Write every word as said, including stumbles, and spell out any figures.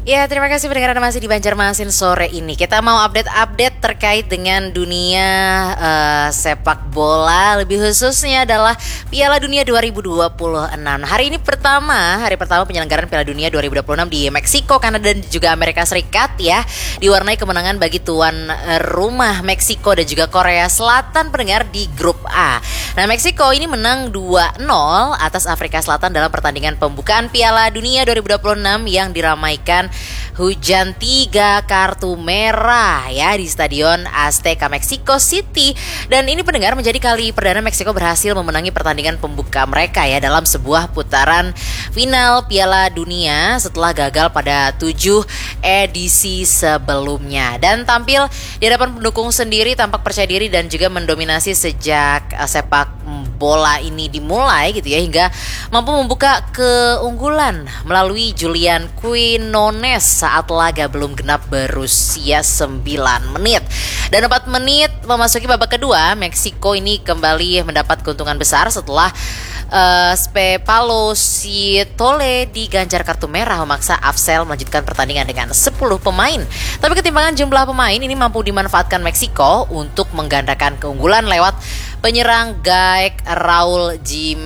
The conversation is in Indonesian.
Ya, terima kasih pendengar Anda masih di Banjarmasin sore ini. Kita mau update-update terkait dengan dunia uh, sepak bola, lebih khususnya adalah Piala Dunia dua ribu dua puluh enam. Hari ini pertama, hari pertama penyelenggaraan Piala Dunia dua ribu dua puluh enam di Meksiko, Kanada dan juga Amerika Serikat ya. Diwarnai kemenangan bagi tuan rumah Meksiko dan juga Korea Selatan pendengar di grup A. Nah, Meksiko ini menang dua nol atas Afrika Selatan dalam pertandingan pembukaan Piala Dunia dua ribu dua puluh enam yang diramaikan hujan tiga kartu merah ya di Stadion Azteca Mexico City. Dan ini pendengar menjadi kali perdana Meksiko berhasil memenangi pertandingan pembuka mereka ya dalam sebuah putaran final Piala Dunia setelah gagal pada tujuh edisi sebelumnya. Dan tampil di hadapan pendukung sendiri tampak percaya diri dan juga mendominasi sejak uh, sepak bola ini dimulai gitu ya, hingga mampu membuka keunggulan melalui Julian Quinones saat laga belum genap berusia sembilan menit. Dan empat menit memasuki babak kedua, Meksiko ini kembali mendapat keuntungan besar setelah uh, Pablo Sietole diganjar kartu merah memaksa Afsel melanjutkan pertandingan dengan sepuluh pemain. Tapi ketimpangan jumlah pemain ini mampu dimanfaatkan Meksiko untuk menggandakan keunggulan lewat penyerang Gaek Raul Jimenez